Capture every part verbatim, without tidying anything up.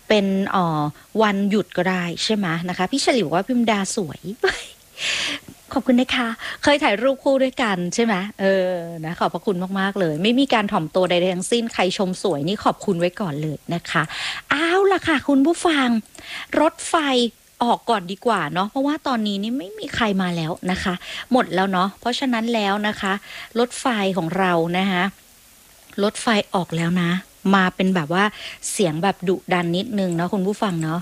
เป็นเอ่อวันหยุดก็ได้ใช่ไหมนะคะพี่ฉลิวว่าพิมดาสวยขอบคุณนะคะเคยถ่ายรูปคู่ด้วยกันใช่ไหมเออนะขอบพระคุณมากๆเลยไม่มีการถ่อมตัวใดๆทั้งสิ้นใครชมสวยนี่ขอบคุณไว้ก่อนเลยนะคะอ้าวล่ะค่ะคุณผู้ฟังรถไฟออกก่อนดีกว่าเนาะเพราะว่าตอนนี้นี่ไม่มีใครมาแล้วนะคะหมดแล้วเนาะเพราะฉะนั้นแล้วนะคะรถไฟของเรานะคะรถไฟออกแล้วนะมาเป็นแบบว่าเสียงแบบดุดันนิดนึงเนาะคุณผู้ฟังเนาะ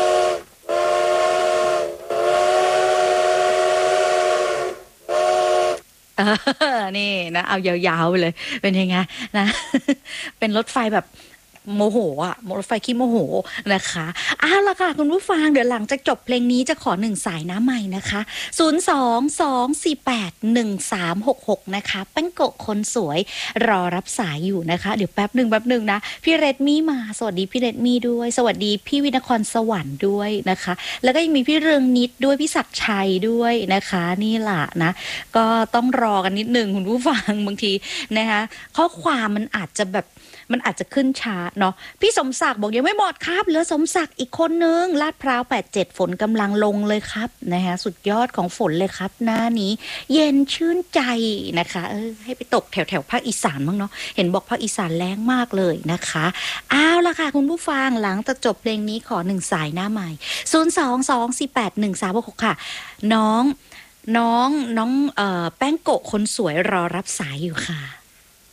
เออนี่นะเอายาวๆไปเลยเป็นยังไงนะเป็นรถไฟแบบโมโหอ่ะรถไฟขี้โมโหนะคะอ้าวล่ะค่ะคุณผู้ฟังเดี๋ยวหลังจากจบเพลงนี้จะขอหนึ่งสายน้ำใหม่นะคะศูนย์ สอง สอง สี่ แปด หนึ่ง สาม หก หกนะคะแป้งโกะคนสวยรอรับสายอยู่นะคะเดี๋ยวแป๊บหนึ่งแป๊บหนึ่งนะพี่เรดมี่มาสวัสดีพี่เรดมี่ด้วยสวัสดีพี่วินครสวรรค์ด้วยนะคะแล้วก็ยังมีพี่เรืองนิดด้วยพี่ศักดิ์ชัยด้วยนะคะนี่แหละนะก็ต้องรอกันนิดนึงคุณผู้ฟังบางทีนะคะข้อความมันอาจจะแบบมันอาจจะขึ้นช้าเนาะพี่สมศักดิ์บอกยังไม่หมดครับเหลือสมศักดิ์อีกคนนึงลาดพร้าวแปดเจ็ดฝนกำลังลงเลยครับนะคะสุดยอดของฝนเลยครับหน้านี้เย็นชื่นใจนะคะเออให้ไปตกแถวแถวภาคอีสานบ้างเนาะเห็นบอกภาคอีสานแรงมากเลยนะคะอ้าวล่ะค่ะคุณผู้ฟังหลังจากจบเพลงนี้ขอหนึ่งสายหน้าใหม่ศูนย์ สอง สอง สี่ แปด หนึ่ง สาม หก หกค่ะน้องน้องน้องเอ่อแป้งโกะคนสวยรอรับสายอยู่ค่ะ